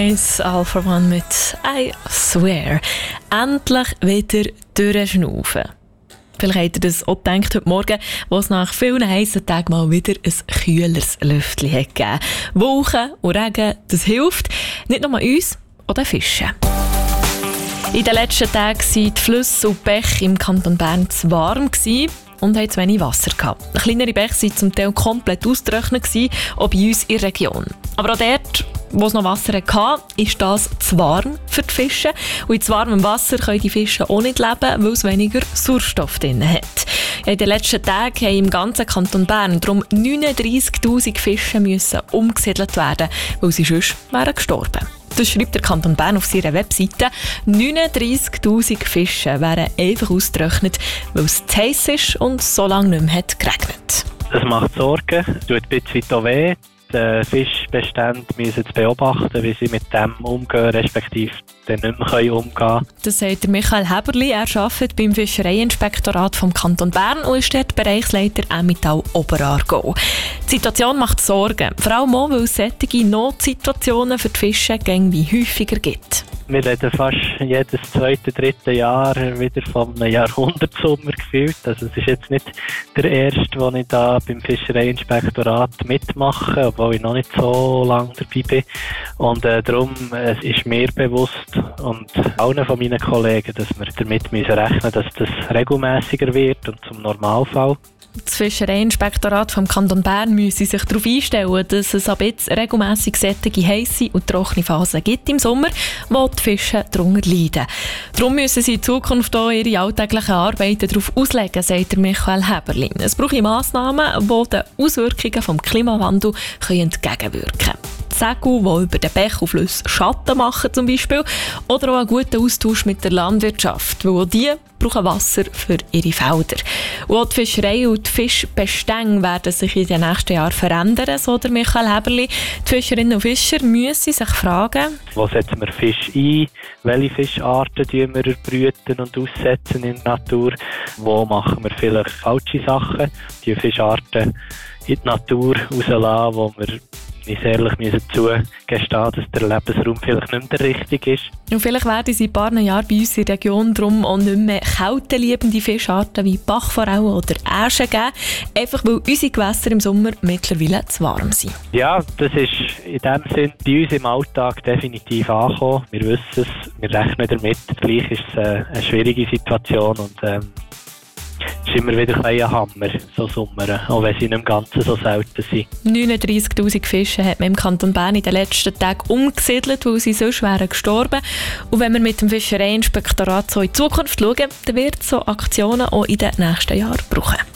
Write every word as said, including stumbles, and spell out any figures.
eins, All for One mit I Swear. Endlich wieder durchschnaufen. Vielleicht habt ihr das auch gedacht heute Morgen, wo es nach vielen heissen Tagen mal wieder ein kühleres Lüftchen hat gegeben. Wolken und Regen, das hilft. Nicht nur uns, auch den Fischen. In den letzten Tagen waren die Flüsse und Bäche im Kanton Bern zu warm und hatten zu wenig Wasser gehabt. Kleinere Bäche waren zum Teil komplett ausgetrocknet, auch bei uns in der Region. Aber auch dort, wo es noch Wasser hatte, ist das zu warm für die Fische. Und in zu warmem Wasser können die Fische auch nicht leben, weil es weniger Sauerstoff drin hat. In den letzten Tagen mussten im ganzen Kanton Bern darum neununddreissigtausend Fische müssen umgesiedelt werden, weil sie sonst wären gestorben. Das schreibt der Kanton Bern auf seiner Webseite. neununddreissigtausend Fische wären einfach ausgetrocknet, weil es zu heiß ist und so lange nicht mehr hat geregnet. Es macht Sorgen, es tut ein bisschen auch weh. Die Fischbestände müssen jetzt beobachten, wie sie mit dem umgehen, respektive dann nicht mehr umgehen können. Das sagt Michael Heberli. Er arbeitet beim Fischereiinspektorat vom Kanton Bern und ist dort Bereichsleiter Emmental Oberaargau. Die Situation macht Sorgen, vor allem auch, weil es solche Notsituationen für die Fische wie häufiger gibt. Wir reden fast jedes zweite, dritte Jahr wieder von einem Jahrhundertsommer gefühlt. Also es ist jetzt nicht der erste, den ich da beim Fischereiinspektorat mitmache, obwohl ich noch nicht so lange dabei bin. Und äh, darum es ist mir bewusst und allen von meinen Kollegen, dass wir damit müssen rechnen, dass das regelmäßiger wird und zum Normalfall. Das Fischereiinspektorat vom Kanton Bern müsse sich darauf einstellen, dass es ab jetzt regelmässig sättige heisse und trockene Phasen gibt im Sommer, wo die Fische darunter leiden. Darum müssen sie in Zukunft auch ihre alltäglichen Arbeiten darauf auslegen, sagt Michael Heberli. Es brauche Massnahmen, die den Auswirkungen des Klimawandels entgegenwirken können. Segel, die über den Bach und Flüsse Schatten machen zum Beispiel, oder auch einen guten Austausch mit der Landwirtschaft, weil auch die brauchen Wasser für ihre Felder. Und auch die Fischerei und die Fischbestände werden sich in den nächsten Jahren verändern, so der Michael Heberli. Die Fischerinnen und Fischer müssen sich fragen, wo setzen wir Fisch ein, welche Fischarten brüten wir brüten und aussetzen in der Natur, wo machen wir vielleicht falsche Sachen, die Fischarten in die Natur rauslassen, wo wir nicht ehrlich müssen zugestehen, dass der Lebensraum vielleicht nicht mehr der richtige ist. Und vielleicht werden sie in ein paar Jahren bei uns in der Region darum auch nicht mehr kälteliebende Fischarten wie Bachforellen oder Äschen geben, einfach weil unsere Gewässer im Sommer mittlerweile zu warm sind. Ja, das ist in dem Sinn bei uns im Alltag definitiv angekommen. Wir wissen es, wir rechnen damit. Gleich ist es eine schwierige Situation und ähm, es ist immer wieder ein Hammer, so Sommer, auch wenn sie nicht im Ganzen so selten sind. neununddreissigtausend Fische hat man im Kanton Bern in den letzten Tagen umgesiedelt, weil sie sonst wären gestorben. Und wenn wir mit dem Fischereiinspektorat so in die Zukunft schauen, dann wird es so Aktionen auch in den nächsten Jahren brauchen.